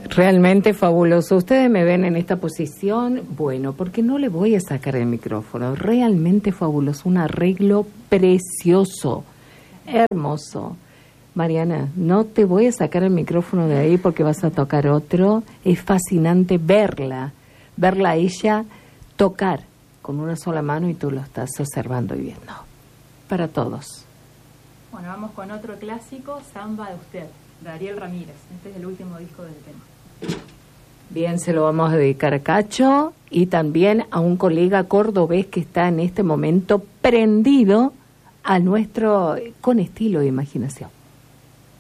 Realmente fabuloso. Ustedes me ven en esta posición, bueno, porque no le voy a sacar el micrófono. Realmente fabuloso, un arreglo precioso, hermoso. Mariana, no te voy a sacar el micrófono de ahí porque vas a tocar otro. Es fascinante verla a ella tocar con una sola mano y tú lo estás observando y viendo. Para todos. Bueno, vamos con otro clásico, Samba de Usted, de Ariel Ramírez. Este es el último disco del tema. Bien, se lo vamos a dedicar a Cacho y también a un colega cordobés que está en este momento prendido a nuestro, con estilo e imaginación.